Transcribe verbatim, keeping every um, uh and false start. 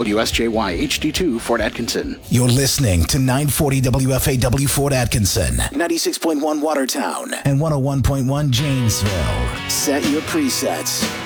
W S J Y H D two, Fort Atkinson. You're listening to nine forty W F A W Fort Atkinson, ninety-six point one Watertown, and one oh one point one Janesville. Set your presets.